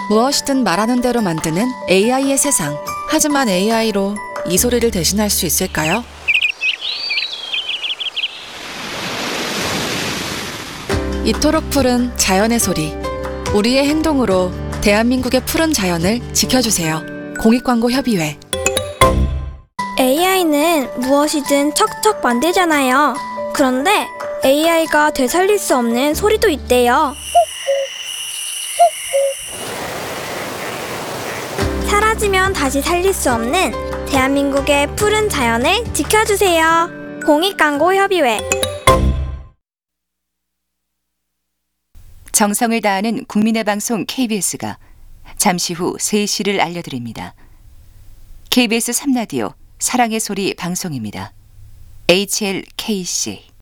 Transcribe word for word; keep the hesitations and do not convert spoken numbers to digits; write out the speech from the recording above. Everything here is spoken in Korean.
무엇이든 말하는 대로 만드는 에이아이의 세상. 하지만 에이아이로 이 소리를 대신할 수 있을까요? 이토록 푸른 자연의 소리. 우리의 행동으로 대한민국의 푸른 자연을 지켜주세요. 공익광고협의회. 에이아이는 무엇이든 척척 만들잖아요. 그런데 에이아이가 되살릴 수 없는 소리도 있대요. 사라지면 다시 살릴 수 없는 대한민국의 푸른 자연을 지켜주세요. 공익광고협의회. 정성을 다하는 국민의 방송 케이비에스가 잠시 후 세 시를 알려드립니다. 케이비에스 삼 라디오 사랑의 소리 방송입니다. 에이치엘케이씨